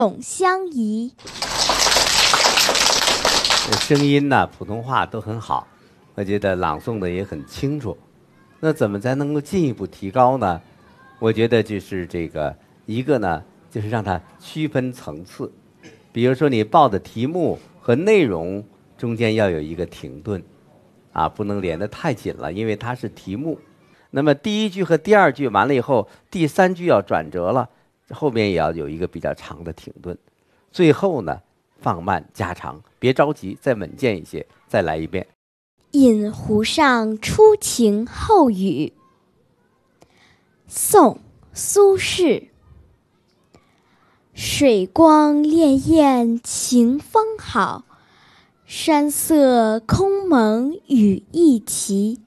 总相宜。 声音呢，普通话都很好，我觉得朗诵的也很清楚。那怎么才能够进一步提高呢？我觉得就是一个呢，就是让它区分层次。比如说你报的题目和内容中间要有一个停顿，不能连得太紧了，因为它是题目。那么第一句和第二句完了以后，第三句要转折了，后面也要有一个比较长的停顿。最后呢，放慢加长，别着急，再稳健一些，再来一遍。 饮湖上初晴后雨。宋·苏轼。水光潋滟晴方好，山色空蒙雨亦奇。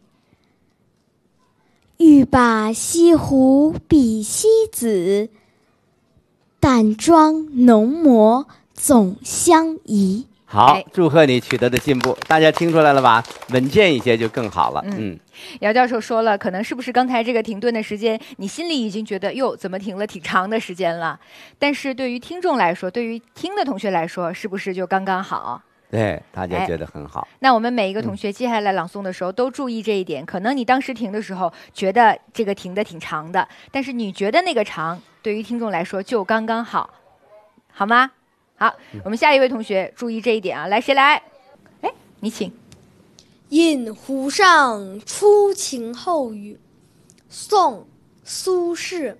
欲把西湖比西子，淡妆浓抹总相宜。 好，祝贺你取得的进步，大家听出来了吧？稳健一些就更好了。 姚教授说了，可能是不是刚才这个停顿的时间，你心里已经觉得哟，怎么停了挺长的时间了？但是对于听众来说，对于听的同学来说，是不是就刚刚好？ 对，大家觉得很好。 那我们每一个同学接下来朗诵的时候都注意这一点。可能你当时停的时候觉得这个停的挺长的，但是你觉得那个长，对于听众来说就刚刚好，好吗？好，我们下一位同学注意这一点啊！来，谁来？哎，你请。 饮湖上初晴后雨。宋·苏轼。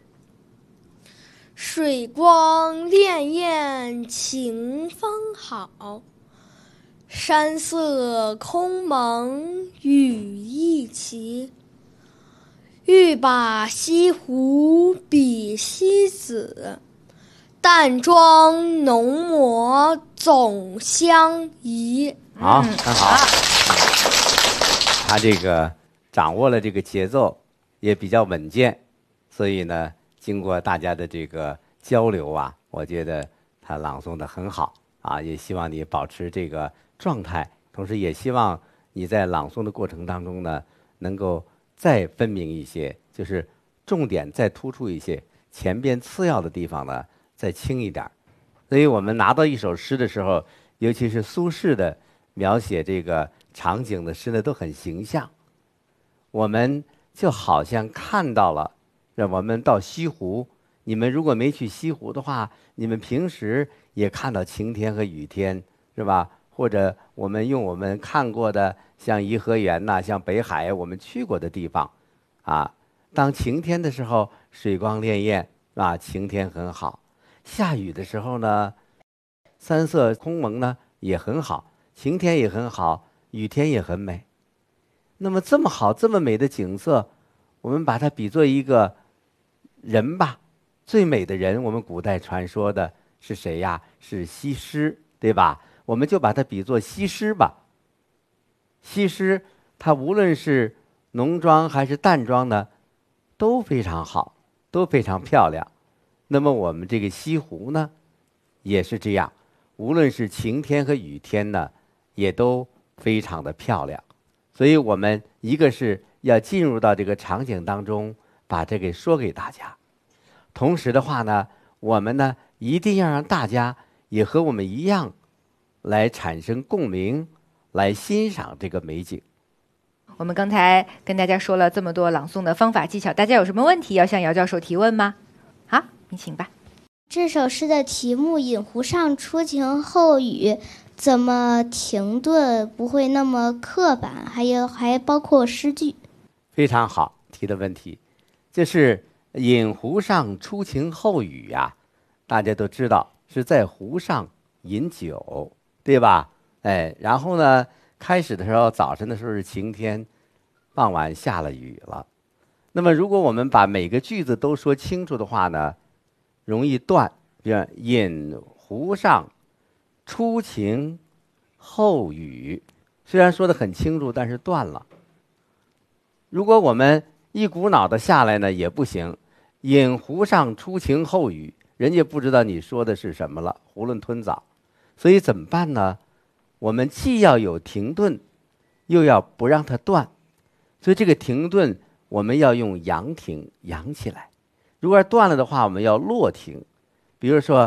水光潋滟晴方好，山色空蒙雨亦奇。欲把西湖比西子，淡妆浓抹总相宜。 好，很好。他这个掌握了这个节奏，也比较稳健，所以呢，经过大家的这个交流我觉得他朗诵的很好也希望你保持这个状态，同时也希望你在朗诵的过程当中呢，能够再分明一些，就是重点再突出一些，前边次要的地方呢再轻一点。所以我们拿到一首诗的时候，尤其是苏轼的描写这个场景的诗呢，都很形象。我们就好像看到了，让我们到西湖，你们如果没去西湖的话，你们平时也看到晴天和雨天，是吧？或者我们用我们看过的，像颐和园像北海，我们去过的地方，当晴天的时候，水光潋滟，晴天很好；下雨的时候呢，山色空蒙呢也很好，晴天也很好，雨天也很美。那么这么好这么美的景色，我们把它比作一个人吧，最美的人，我们古代传说的是谁呀？是西施，对吧？我们就把它比作西施吧。西施她无论是浓妆还是淡妆呢，都非常好，都非常漂亮。那么我们这个西湖呢，也是这样，无论是晴天和雨天呢，也都非常的漂亮。所以我们一个是要进入到这个场景当中，把这给说给大家。同时的话呢，我们呢一定要让大家也和我们一样，来产生共鸣，来欣赏这个美景。 我们刚才跟大家说了这么多朗诵的方法技巧，大家有什么问题要向姚教授提问吗？好，你请吧。 这首诗的题目“饮湖上初晴后雨”，怎么停顿不会那么刻板？还包括诗句。 非常好提的问题，就是饮湖上初晴后雨大家都知道是在湖上饮酒，对吧？然后呢，开始的时候早晨的时候是晴天，傍晚下了雨了。那么如果我们把每个句子都说清楚的话呢，容易断。比如饮湖上初晴后雨，虽然说得很清楚，但是断了。如果我们一股脑的下来呢，也不行。饮湖上初晴后雨，人家不知道你说的是什么了，囫囵吞枣。所以怎么办呢？我们既要有停顿，又要不让它断。所以这个停顿我们要用扬停，扬起来。如果断了的话，我们要落停。比如说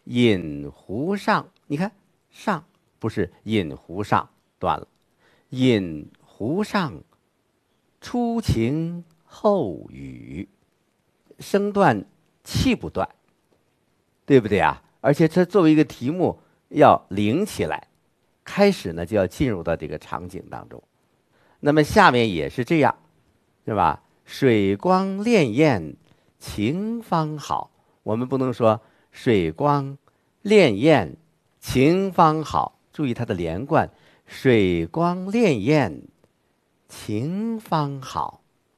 饮湖上，你看上不是饮湖上断了，饮湖上初晴后雨，声断气不断，对不对啊？而且它作为一个题目要领起来，开始呢就要进入到这个场景当中。那么下面也是这样，是吧？水光潋滟晴方好，我们不能说水光潋滟晴方好，注意它的连贯，水光潋滟晴方好，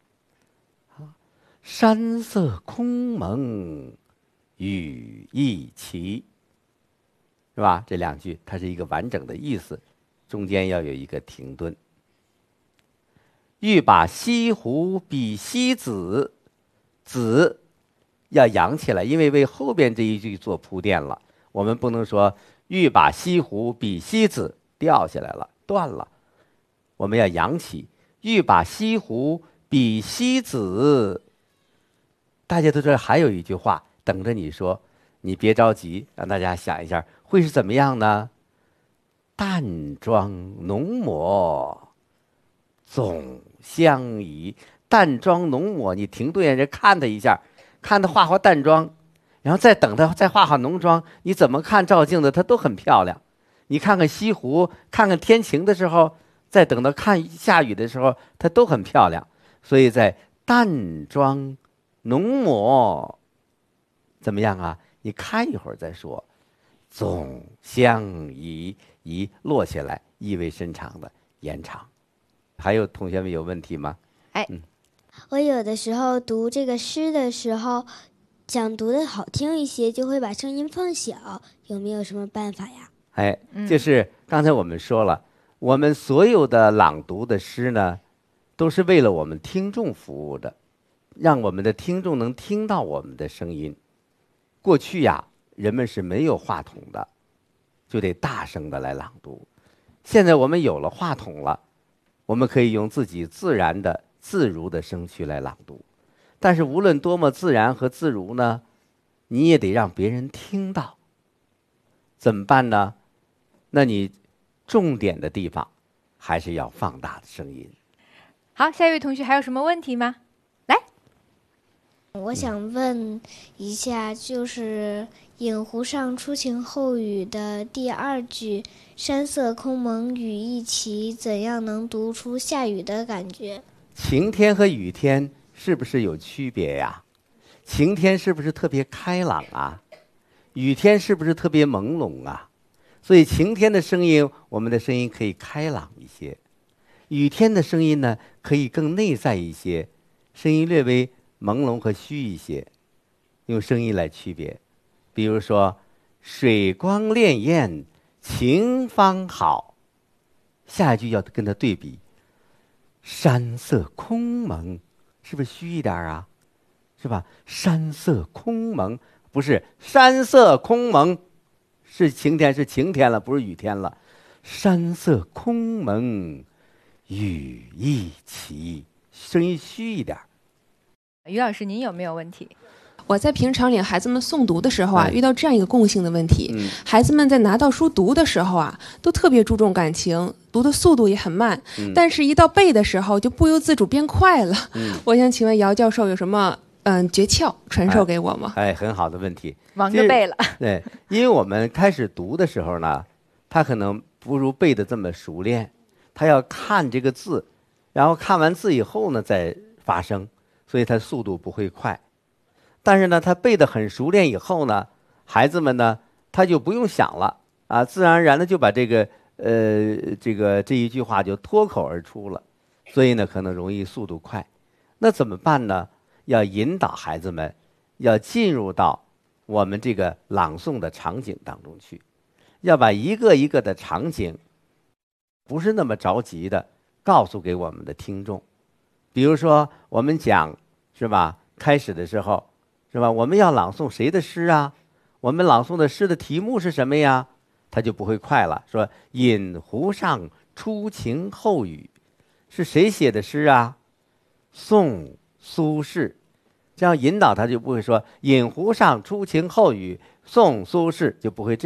山色空蒙雨亦奇，是吧？这两句它是一个完整的意思，中间要有一个停顿。欲把西湖比西子，子要扬起来，因为为后边这一句做铺垫了。我们不能说欲把西湖比西子掉下来了，断了。我们要扬起，欲把西湖比西子。大家都知道还有一句话等着你说，你别着急，让大家想一下会是怎么样呢？淡妆浓抹总相宜。淡妆浓抹，你停顿人看他一下，看他画淡妆，然后再等他再画浓妆，你怎么看照镜子他都很漂亮。你看看西湖，看看天晴的时候，再等到看下雨的时候，它都很漂亮。所以在淡妆浓抹怎么样啊？你看一会儿再说。总相宜，宜落下来，意味深长的延长。还有同学们有问题吗？ 我有的时候读这个诗的时候，想读的好听一些，就会把声音放小，有没有什么办法呀？ 就是刚才我们说了，我们所有的朗读的诗呢，都是为了我们听众服务的，让我们的听众能听到我们的声音。过去呀，人们是没有话筒的，就得大声的来朗读。现在我们有了话筒了，我们可以用自己自然的自如的声区来朗读。但是无论多么自然和自如呢，你也得让别人听到。怎么办呢？那你重点的地方还是要放大的声音。 好，下一位同学还有什么问题吗？来， 我想问一下，就是“饮湖上初晴后雨”的第二句“山色空蒙雨亦奇”，怎样能读出下雨的感觉？ 晴天和雨天是不是有区别呀？晴天是不是特别开朗啊？雨天是不是特别朦胧啊？所以晴天的声音，我们的声音可以开朗一些；雨天的声音呢，可以更内在一些，声音略微朦胧和虚一些。用声音来区别，比如说“水光潋滟晴方好”，下一句要跟它对比，“山色空蒙”，是不是虚一点啊？是吧？山色空蒙，不是山色空蒙，是晴天，是晴天了，不是雨天了。山色空蒙雨亦奇，声音虚一点。 于老师，您有没有问题？ 我在平常领孩子们诵读的时候啊，遇到这样一个共性的问题，孩子们在拿到书读的时候啊，都特别注重感情，读的速度也很慢，但是一到背的时候就不由自主变快了。我想请问姚教授有什么诀窍传授给我吗？ 很好的问题， 忙着背了。 对，因为我们开始读的时候呢，他可能不如背的这么熟练，他要看这个字，然后看完字以后呢再发声，所以他速度不会快。但是呢，他背得很熟练以后呢，孩子们呢他就不用想了啊，自然而然的就把这一句话就脱口而出了，所以呢可能容易速度快。那怎么办呢？要引导孩子们要进入到我们这个朗诵的场景当中去，要把一个一个的场景不是那么着急的告诉给我们的听众。比如说我们讲是吧，开始的时候是吧，我们要朗诵谁的诗啊？我们朗诵的诗的题目是什么呀？他就不会快了，说饮湖上初晴后雨，是谁写的诗啊？宋苏轼。这样引导他就不会说饮湖上初晴后雨， 宋苏轼就不会